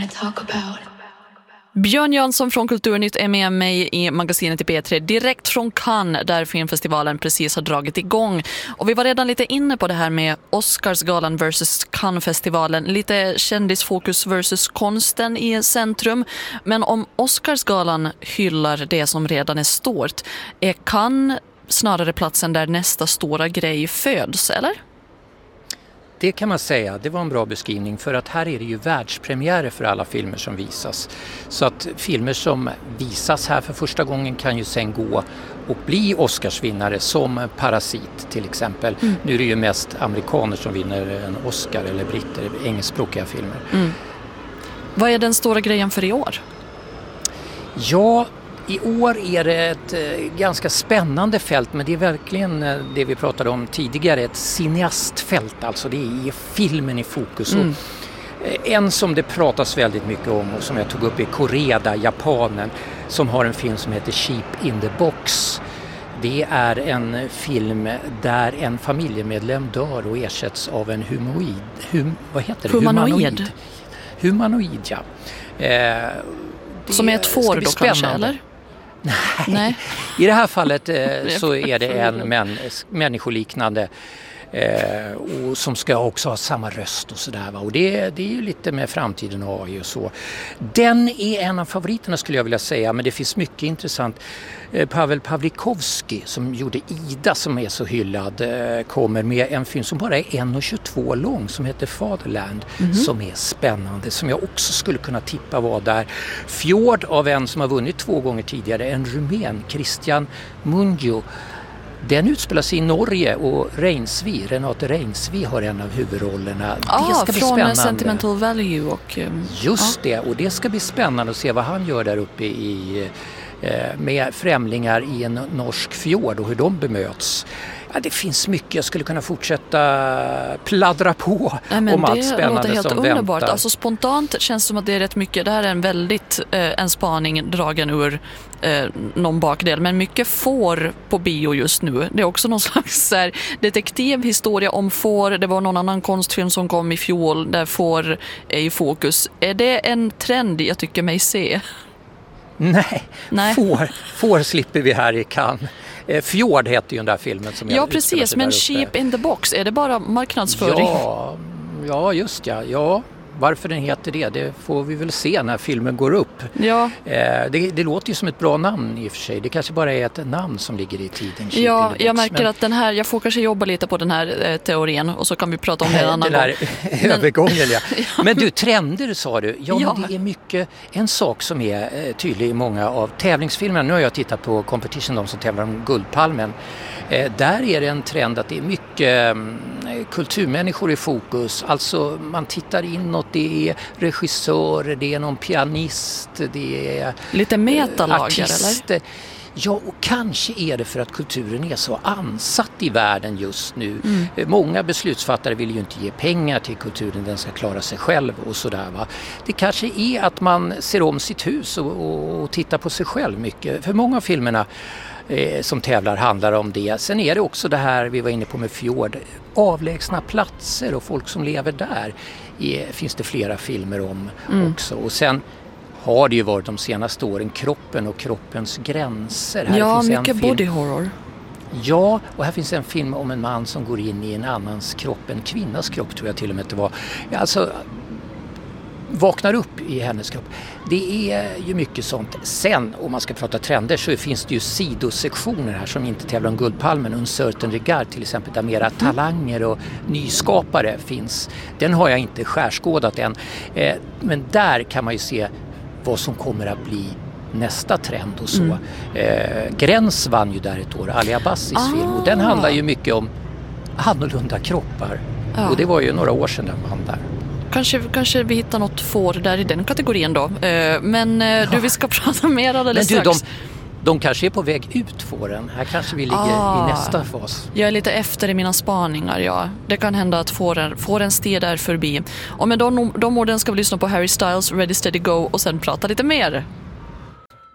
Björn Jönsson från Kulturnytt är med mig i magasinet i P3 direkt från Cannes där filmfestivalen precis har dragit igång. Och vi var redan lite inne på det här med Oscarsgalan versus Cannes-festivalen. Lite kändisfokus versus konsten i centrum. Men om Oscarsgalan hyllar det som redan är stort, är Cannes snarare platsen där nästa stora grej föds, eller? Det kan man säga, det var en bra beskrivning, för att här är det ju världspremiärer för alla filmer som visas. Så att filmer som visas här för första gången kan ju sen gå och bli Oscarsvinnare, som Parasit till exempel. Nu är det ju mest amerikaner som vinner en Oscar, eller britter, engelskspråkiga filmer. Vad är den stora grejen för i år? Ja, i år är det ett ganska spännande fält, men det är verkligen det vi pratade om tidigare, ett cineastfält, alltså det är filmen i fokus. Och en som det pratas väldigt mycket om och som jag tog upp är Koreda, japanen, som har en film som heter Sheep in the Box. Det är en film där en familjemedlem dör och ersätts av en humanoid, ja. Som är ett får då kanske, eller? Nej. I det här fallet så är det en människoliknande och som ska också ha samma röst och sådär. Och det är ju lite med framtiden och AI och så. Den är en av favoriterna skulle jag vilja säga, men det finns mycket intressant. Pavel Pawlikowski som gjorde Ida, som är så hyllad, kommer med en film som bara är 1,22 lång som heter Fatherland, som är spännande, som jag också skulle kunna tippa var där. Fjord av en som har vunnit 2 gånger tidigare, en rumän, Christian Mungiu. Den utspelar sig i Norge och Renate Reinsvi har en av huvudrollerna. Det ska bli från spännande. Sentimental Value. Och, Just det, och det ska bli spännande att se vad han gör där uppe med främlingar i en norsk fjord och hur de bemöts. Ja, det finns mycket, jag skulle kunna fortsätta pladdra på om allt spännande som väntar. Det låter helt underbart. Alltså spontant känns det som att det är rätt mycket, det här är en väldigt en spaning dragen ur någon bakdel, men mycket får på bio just nu. Det är också någon slags detektivhistoria om får. Det var någon annan konstfilm som kom i fjol där får är i fokus. Är det en trend jag tycker mig se? Nej. Får slipper vi här i Cannes. Fjord heter ju den där filmen som ja, precis, men Sheep in the Box, är det bara marknadsföring? Ja, just ja. Varför den heter det får vi väl se när filmen går upp. Ja. Det låter ju som ett bra namn i och för sig. Det kanske bara är ett namn som ligger i tiden. Ja, jag märker att den här, jag får kanske jobba lite på den här teorin och så kan vi prata om det en annan gång. Övergången, ja. Men du, trender sa du. Ja, men det är mycket, en sak som är tydlig i många av tävlingsfilmerna. Nu har jag tittat på Competition, de som tävlar om Guldpalmen. Där är det en trend att det är mycket kulturmänniskor i fokus. Alltså man tittar inåt, det är regissörer, det är någon pianist, det är lite metalager eller? Ja, och kanske är det för att kulturen är så ansatt i världen just nu. Många beslutsfattare vill ju inte ge pengar till kulturen, den ska klara sig själv och sådär, va. Det kanske är att man ser om sitt hus och tittar på sig själv mycket. För många av filmerna som tävlar handlar om det. Sen är det också det här vi var inne på med Fjord, avlägsna platser och folk som lever där. Finns det flera filmer om också. Och sen har det ju varit de senaste åren kroppen och kroppens gränser. Här finns mycket en film, body horror. Ja, och här finns en film om en man som går in i en annans kropp, en kvinnas kropp tror jag till och med det var. Alltså vaknar upp i hennes kropp. Det är ju mycket sånt. Sen, om man ska prata trender, så finns det ju sidosektioner här som inte tävlar om Guldpalmen. Un certain regard till exempel, där mera talanger och nyskapare finns. Den har jag inte skärskådat än. Men där kan man ju se vad som kommer att bli nästa trend och så. Gräns vann ju där ett år, Ali Abbassis film. Och den handlar ju mycket om annorlunda kroppar. Och det var ju några år sedan den vann där. Kanske vi hittar något får där i den kategorin då. Men du, vi ska prata mer alldeles strax. De kanske är på väg ut fåren. Här kanske vi ligger i nästa fas. Jag är lite efter i mina spaningar, ja. Det kan hända att fårens tid är förbi. Och med de orden ska vi lyssna på Harry Styles, Ready Steady Go och sen prata lite mer.